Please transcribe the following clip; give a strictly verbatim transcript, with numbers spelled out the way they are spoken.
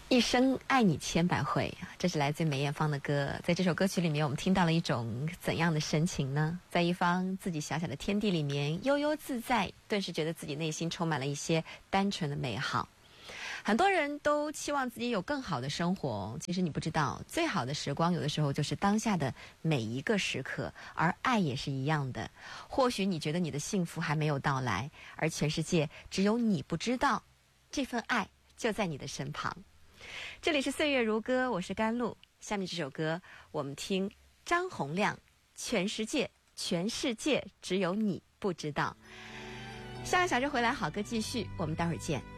一生爱你千百回，这是来自梅艳芳的歌。在这首歌曲里面，我们听到了一种怎样的深情呢？在一方自己小小的天地里面，悠悠自在，顿时觉得自己内心充满了一些单纯的美好。很多人都期望自己有更好的生活，其实你不知道，最好的时光有的时候就是当下的每一个时刻，而爱也是一样的。或许你觉得你的幸福还没有到来，而全世界只有你不知道，这份爱就在你的身旁。这里是岁月如歌，我是甘露。下面这首歌我们听张洪量，全世界全世界只有你不知道。下个小时回来，好歌继续，我们待会儿见。